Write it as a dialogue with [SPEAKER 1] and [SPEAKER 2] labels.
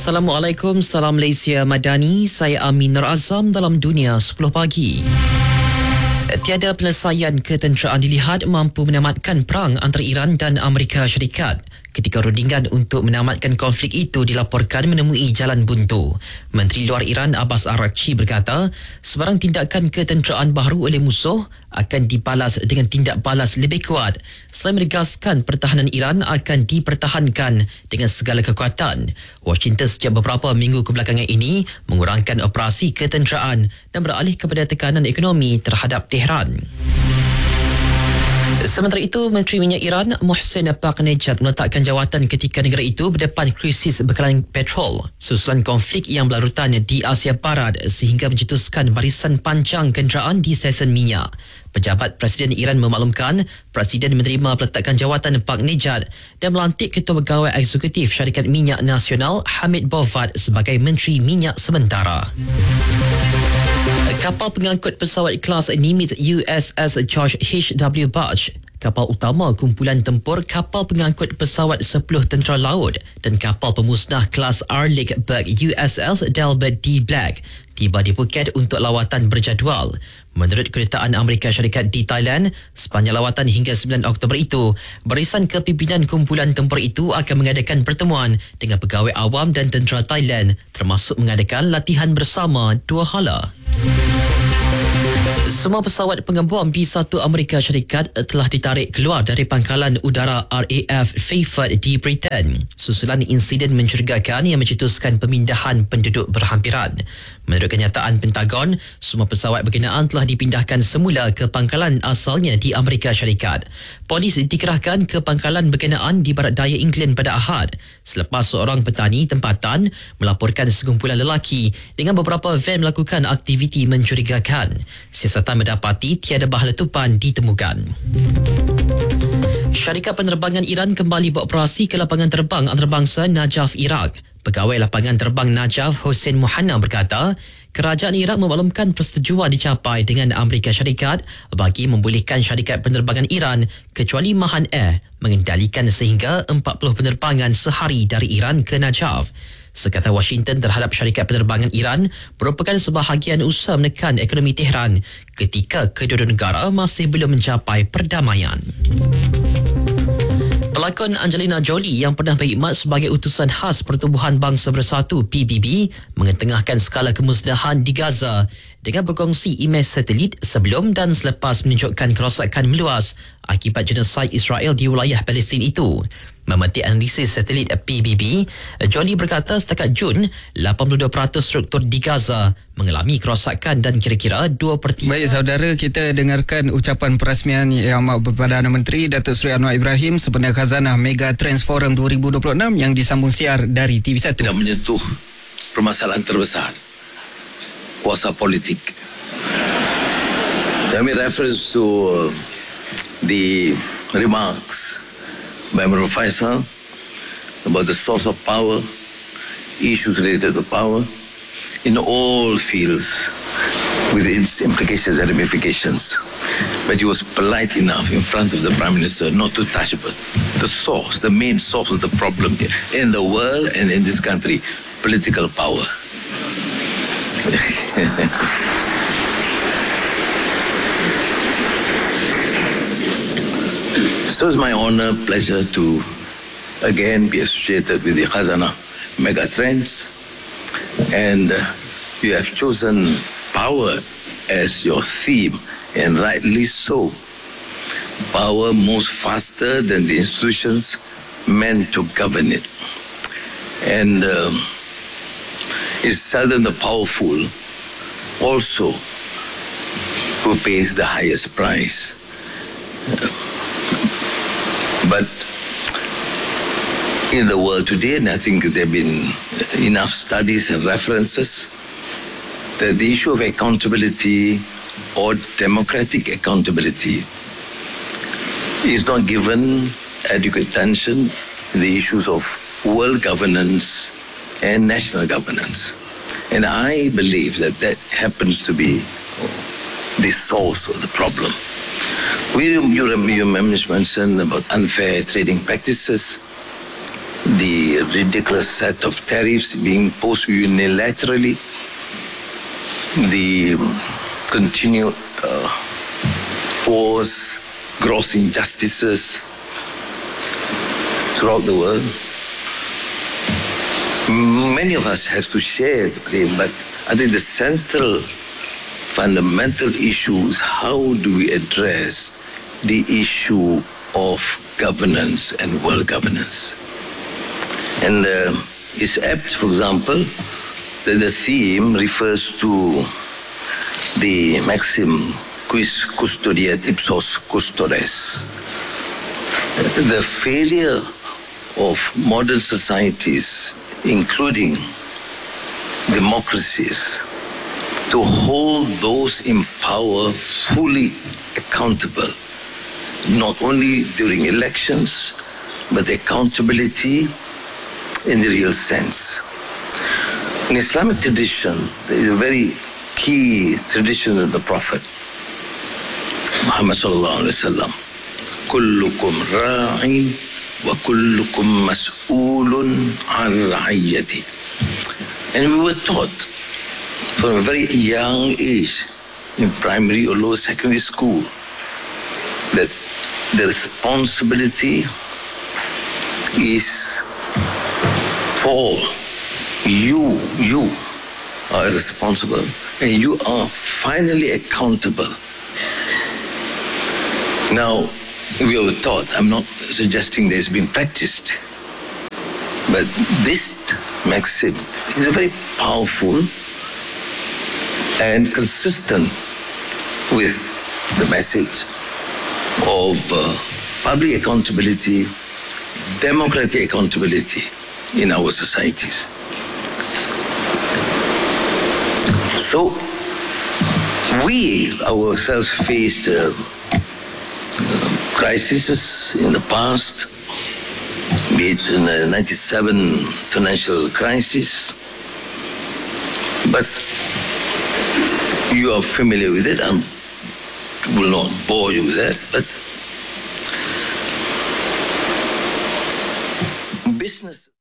[SPEAKER 1] Assalamualaikum, salam Malaysia Madani. Saya Amin Nur Azam dalam Dunia 10 Pagi. Tiada penyelesaian ketenteraan dilihat mampu menamatkan perang antara Iran dan Amerika Syarikat. Ketika rundingan untuk menamatkan konflik itu dilaporkan menemui jalan buntu. Menteri Luar Iran Abbas Araghchi berkata, sebarang tindakan ketenteraan baharu oleh musuh akan dibalas dengan tindak balas lebih kuat. Selain menegaskan pertahanan Iran akan dipertahankan dengan segala kekuatan. Washington sejak beberapa minggu kebelakangan ini mengurangkan operasi ketenteraan dan beralih kepada tekanan ekonomi terhadap Tehran. Sementara itu, Menteri Minyak Iran Mohsen Ahmadinejad meletakkan jawatan ketika negara itu berdepan krisis bekalan petrol susulan konflik yang berlarutan di Asia Barat sehingga mencetuskan barisan panjang kenderaan di stesen minyak. Pejabat Presiden Iran memaklumkan Presiden menerima peletakan jawatan Ahmadinejad dan melantik Ketua Pegawai Eksekutif Syarikat Minyak Nasional Hamid Bovad sebagai Menteri Minyak sementara. Kapal pengangkut pesawat kelas Nimitz USS George H.W. Bush, kapal utama kumpulan tempur kapal pengangkut pesawat 10 tentera laut dan kapal pemusnah kelas Arleigh Burke USS Delbert D. Black tiba di Phuket untuk lawatan berjadual. Menurut Kedutaan Amerika Syarikat di Thailand, sepanjang lawatan hingga 9 Oktober itu, barisan kepimpinan kumpulan tempur itu akan mengadakan pertemuan dengan pegawai awam dan tentera Thailand termasuk mengadakan latihan bersama dua hala. Semua pesawat pengembang B-1 Amerika Syarikat telah ditarik keluar dari pangkalan udara RAF Fairford di Britain susulan insiden mencurigakan yang mencetuskan pemindahan penduduk berhampiran. Menurut kenyataan Pentagon, semua pesawat berkenaan telah dipindahkan semula ke pangkalan asalnya di Amerika Syarikat. Polis dikerahkan ke pangkalan berkenaan di barat daya England pada Ahad selepas seorang petani tempatan melaporkan sekumpulan lelaki dengan beberapa van melakukan aktiviti mencurigakan. Siasatan mendapati tiada bahan letupan ditemukan. Syarikat penerbangan Iran kembali beroperasi ke lapangan terbang antarabangsa Najaf, Iraq. Pegawai lapangan terbang Najaf, Hossein Muhanna berkata, kerajaan Iraq memaklumkan persetujuan dicapai dengan Amerika Syarikat bagi membolehkan syarikat penerbangan Iran kecuali Mahan Air mengendalikan sehingga 40 penerbangan sehari dari Iran ke Najaf. Sekatan Washington terhadap syarikat penerbangan Iran merupakan sebahagian usaha menekan ekonomi Tehran ketika kedua-dua negara masih belum mencapai perdamaian. Pelakon Angelina Jolie yang pernah berkhidmat sebagai utusan khas Pertubuhan Bangsa Bersatu PBB mengetengahkan skala kemusnahan di Gaza dengan berkongsi imej satelit sebelum dan selepas menunjukkan kerosakan meluas akibat genosid Israel di wilayah Palestin itu. Memetik analisis satelit PBB, Jolie berkata setakat Jun, 82% struktur di Gaza mengalami kerosakan dan kira-kira 2/3.
[SPEAKER 2] Baik saudara, kita dengarkan ucapan perasmian Yang Amat Perdana Menteri Datuk Seri Anwar Ibrahim sempena Khazanah Mega Trends Forum 2026 yang disambung siar dari TV1.
[SPEAKER 3] Tidak menyentuh permasalahan terbesar, kuasa politik. I made reference to the remarks by Amir Faisal about the source of power, issues related to power in all fields with its implications and ramifications. But he was polite enough in front of the Prime Minister not to touch upon the source, the main source of the problem in the world and in this country, political power. So it's my honor, pleasure to again be associated with the Khazanah Mega Trends, and you have chosen power as your theme, and rightly so. Power moves faster than the institutions meant to govern it, and it's seldom the powerful also who pays the highest price. But in the world today, and I think there have been enough studies and references, that the issue of accountability or democratic accountability is not given adequate attention in the issues of world governance and national governance. And I believe that that happens to be the source of the problem. You mentioned about unfair trading practices, the ridiculous set of tariffs being imposed unilaterally, the continued wars, gross injustices throughout the world. Many of us have to share the blame, but I think the central fundamental issue is how do we address the issue of governance and world governance. And it's apt, for example, that the theme refers to the maxim quis custodiet ipsos custodes. The failure of modern societies, including democracies, to hold those in power fully accountable, not only during elections, but accountability in the real sense. In Islamic tradition, there is a very key tradition of the Prophet Muhammad sallallahu alaihi wasallam. Kullukum ra'in wa kullukum mas'ulun an ra'iyati. And we were taught from a very young age, in primary or lower secondary school, that the responsibility is for you. You are responsible and you are finally accountable. Now, we were taught, I'm not suggesting that it's been practiced, but this maxim is a very powerful and consistent with the message of public accountability, democratic accountability in our societies. So, we ourselves faced crises in the past, be it in the 97 financial crisis, but you are familiar with it. I will not bore you with that, but business